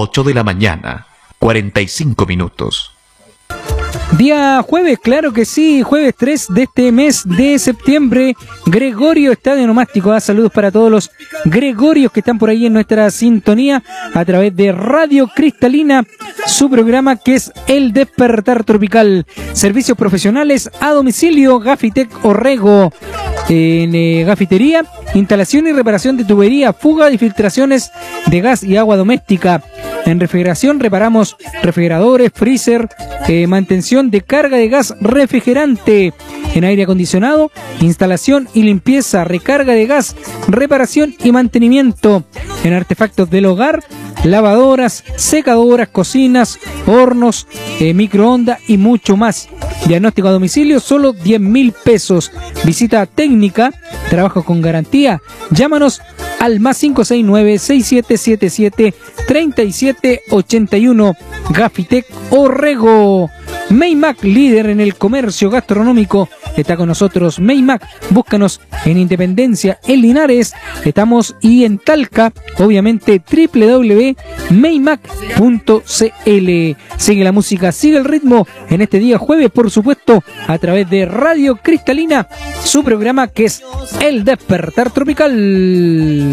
8 de la mañana, 45 minutos. Día jueves, claro que sí, jueves 3 de este mes de septiembre. Gregorio Estadio Nomástico. Saludos para todos los Gregorios que están por ahí en nuestra sintonía a través de Radio Cristalina, su programa que es El Despertar Tropical. Servicios profesionales a domicilio, Gafitec Orrego. En gafitería, instalación y reparación de tubería, fuga de filtraciones de gas y agua doméstica. En refrigeración reparamos refrigeradores, freezer, mantención de carga de gas refrigerante. En aire acondicionado, instalación y limpieza, recarga de gas, reparación y mantenimiento. En artefactos del hogar, lavadoras, secadoras, cocinas, hornos, microondas y mucho más. Diagnóstico a domicilio, solo 10.000 pesos. Visita técnica, trabajo con garantía. Llámanos al más 569-6777-3781. Gafitec Orrego. Maymac, líder en el comercio gastronómico, está con nosotros. Maymac, búscanos en Independencia, en Linares, estamos y en Talca, obviamente www.maymac.cl. Sigue la música, sigue el ritmo en este día jueves, por supuesto, a través de Radio Cristalina, su programa que es El Despertar Tropical.